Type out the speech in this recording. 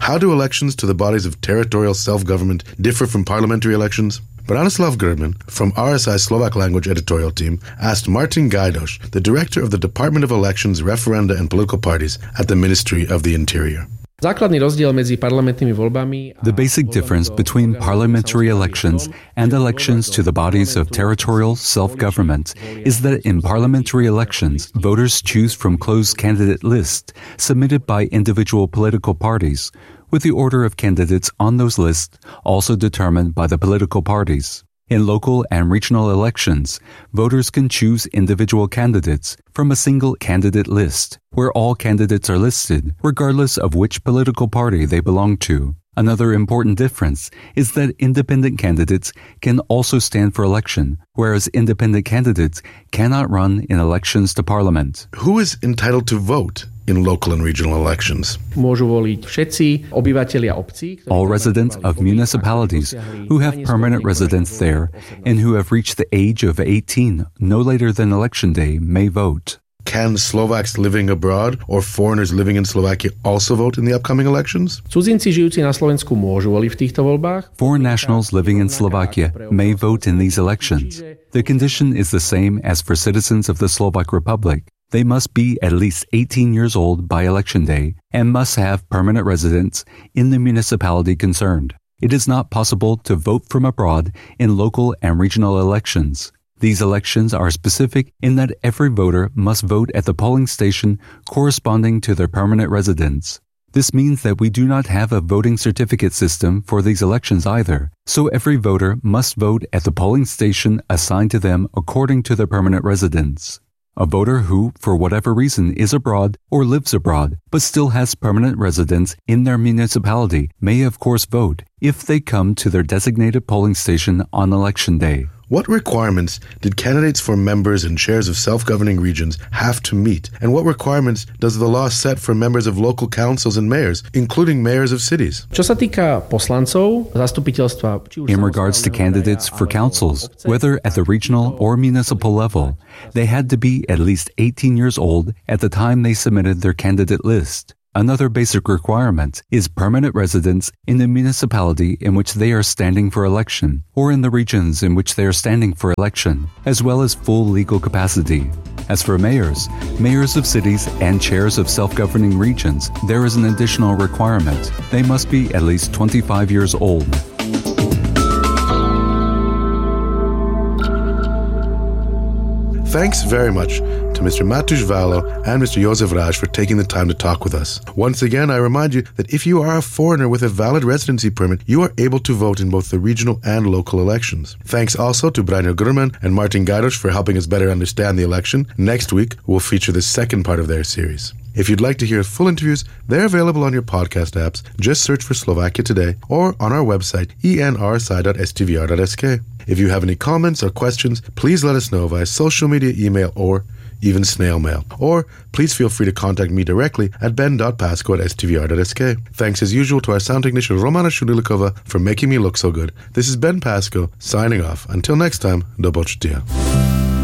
How do elections to the bodies of territorial self-government differ from parliamentary elections? Branislav German from RSI Slovak Language Editorial Team asked Martin Gajdoš, the director of the Department of Elections, Referenda and Political Parties at the Ministry of the Interior. The basic difference between parliamentary elections and elections to the bodies of territorial self-government is that in parliamentary elections, voters choose from closed candidate lists submitted by individual political parties, with the order of candidates on those lists also determined by the political parties. In local and regional elections, voters can choose individual candidates from a single candidate list, where all candidates are listed, regardless of which political party they belong to. Another important difference is that independent candidates can also stand for election, whereas independent candidates cannot run in elections to parliament. Who is entitled to vote in local and regional elections? All residents of municipalities who have permanent residence there and who have reached the age of 18 no later than election day may vote. Can Slovaks living abroad or foreigners living in Slovakia also vote in the upcoming elections? Foreign nationals living in Slovakia may vote in these elections. The condition is the same as for citizens of the Slovak Republic. They must be at least 18 years old by election day and must have permanent residence in the municipality concerned. It is not possible to vote from abroad in local and regional elections. These elections are specific in that every voter must vote at the polling station corresponding to their permanent residence. This means that we do not have a voting certificate system for these elections either, so every voter must vote at the polling station assigned to them according to their permanent residence. A voter who, for whatever reason, is abroad or lives abroad, but still has permanent residence in their municipality may of course vote if they come to their designated polling station on election day. What requirements did candidates for members and chairs of self-governing regions have to meet? And what requirements does the law set for members of local councils and mayors, including mayors of cities? In regards to candidates for councils, whether at the regional or municipal level, they had to be at least 18 years old at the time they submitted their candidate list. Another basic requirement is permanent residence in the municipality in which they are standing for election, or in the regions in which they are standing for election, as well as full legal capacity. As for mayors of cities and chairs of self-governing regions, there is an additional requirement. They must be at least 25 years old. Thanks very much to Mr. Matúš Váľo and Mr. Jozef Ráš for taking the time to talk with us. Once again, I remind you that if you are a foreigner with a valid residency permit, you are able to vote in both the regional and local elections. Thanks also to Branislav German and Martin Gajdoš for helping us better understand the election. Next week, we'll feature the second part of their series. If you'd like to hear full interviews, they're available on your podcast apps. Just search for Slovakia Today or on our website, enrsi.stvr.sk. If you have any comments or questions, please let us know via social media, email, or even snail mail. Or please feel free to contact me directly at ben.pasco@stvr.sk. Thanks as usual to our sound technician Romana Shudilikova for making me look so good. This is Ben Pasco signing off. Until next time, do počutia.